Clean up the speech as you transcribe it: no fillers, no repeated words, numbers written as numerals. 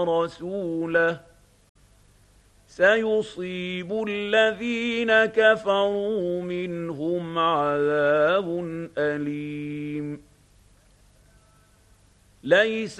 ورسوله سيصيب الذين كفروا منهم عذاب أليم. ليس